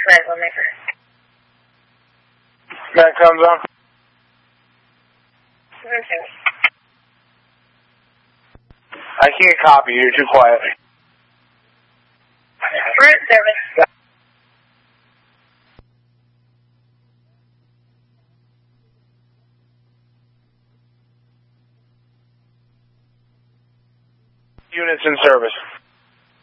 Medical maker. That comes on. Okay. I can't copy you. You're too quiet. We're in service. Units in service.